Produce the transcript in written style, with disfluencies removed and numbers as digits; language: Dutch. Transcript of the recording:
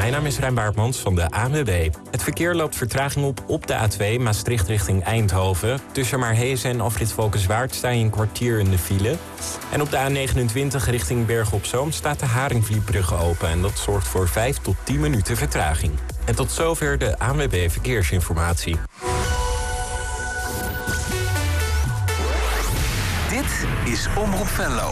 Mijn naam is Rijn Baartmans van de ANWB. Het verkeer loopt vertraging op de A2 Maastricht richting Eindhoven. Tussen Maarhezen en afrit Valkenswaard sta je een kwartier in de file. En op de A29 richting Bergen op Zoom staat de Haringvlietbrug open. En dat zorgt voor 5 tot 10 minuten vertraging. En tot zover de ANWB Verkeersinformatie. Dit is Omroep Venlo.